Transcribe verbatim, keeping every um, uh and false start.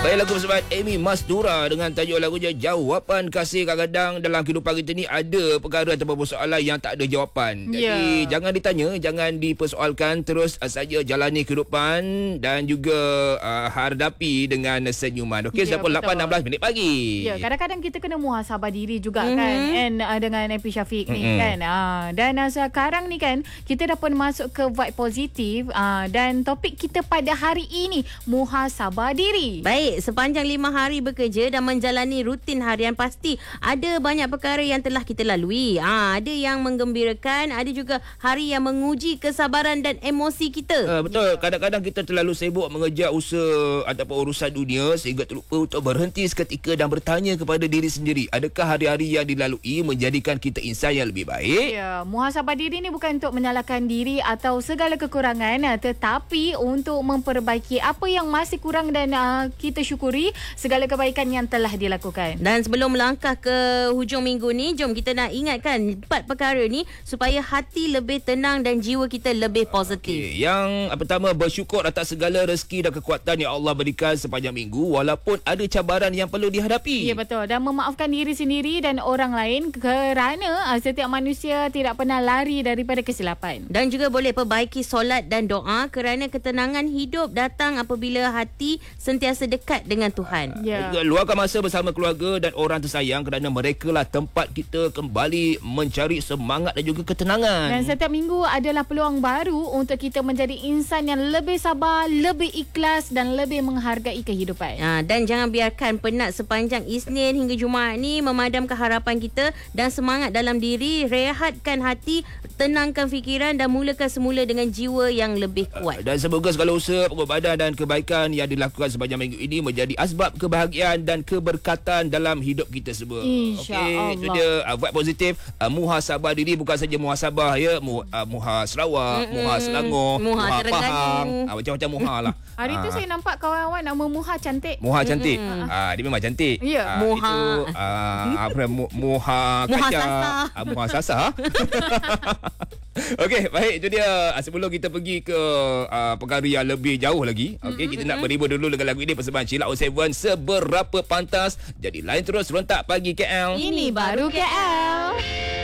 Baik, lagu bersama Amy Mastura dengan tajuk lagunya Jawapan Kasih. Kadang-kadang dalam kehidupan kita ni ada perkara ataupun persoalan yang tak ada jawapan. Jadi yeah. jangan ditanya, jangan dipersoalkan, terus uh, saja jalani kehidupan dan juga uh, hadapi dengan senyuman. Okey, yeah, sampai lapan enam belas minit pagi. Ya, yeah, kadang-kadang kita kena muhasabah diri juga mm-hmm. kan. And uh, dengan Epi Syafiq ni mm-hmm. kan. Uh, dan uh, sekarang ni kan kita dah pun masuk ke vibe positif uh, dan topik kita pada hari ini muhasabah diri. Baik, sepanjang lima hari bekerja dan menjalani rutin harian, pasti ada banyak perkara yang telah kita lalui. Ha, ada yang menggembirakan, ada juga hari yang menguji kesabaran dan emosi kita. Uh, betul, kadang-kadang kita terlalu sibuk mengejar usaha ataupun urusan dunia sehingga terlupa untuk berhenti seketika dan bertanya kepada diri sendiri, adakah hari-hari yang dilalui menjadikan kita insan yang lebih baik? Ya, muhasabah diri ni bukan untuk menyalahkan diri atau segala kekurangan, tetapi untuk memperbaiki apa yang masih kurang dan uh, kita syukuri segala kebaikan yang telah dilakukan. Dan sebelum melangkah ke hujung minggu ni, jom kita nak ingatkan empat perkara ni supaya hati lebih tenang dan jiwa kita lebih positif. Okay. Yang pertama, bersyukur atas segala rezeki dan kekuatan yang Allah berikan sepanjang minggu walaupun ada cabaran yang perlu dihadapi. Ya, betul. Dan memaafkan diri sendiri dan orang lain kerana uh, setiap manusia tidak pernah lari daripada kesilapan. Dan juga boleh perbaiki solat dan doa kerana ketenangan hidup datang apabila hati sentiasa dekat dengan Tuhan. Ya. Juga luangkan masa bersama keluarga dan orang tersayang kerana mereka lah tempat kita kembali mencari semangat dan juga ketenangan. Dan setiap minggu adalah peluang baru untuk kita menjadi insan yang lebih sabar, lebih ikhlas dan lebih menghargai kehidupan. Ha, dan jangan biarkan penat sepanjang Isnin hingga Jumaat ni memadamkan harapan kita dan semangat dalam diri. Rehatkan hati, tenangkan fikiran dan mulakan semula dengan jiwa yang lebih kuat. Dan semoga segala usaha, pengorbanan dan kebaikan yang dilakukan sepanjang minggu ini menjadi asbab kebahagiaan dan keberkatan dalam hidup kita semua. InsyaAllah. Okey, itu dia uh, vibe positif. Uh, muhasabah diri bukan saja muhasabah ya, Mu, uh, muha Sarawak, mm-mm. muha Selangor, muha, muha Pahang, uh, macam-macam muha lah. Hari tu saya nampak kawan awak nama Muha cantik. Muha cantik. Mm-hmm. Uh, dia memang cantik. Ya. Uh, Muha. Itu uh, apa mu, muha Muha kaca. Sasa. Uh, muha Sasa. Okey, baik, itu dia. Sebelum kita pergi ke uh, perkara yang lebih jauh lagi, okey, mm-hmm. kita nak berhibur dulu dengan lagu ini, persembahan Sheila on tujuh, Seberapa Pantas. Jadi lain terus rentak pagi K L. Ini baru K L.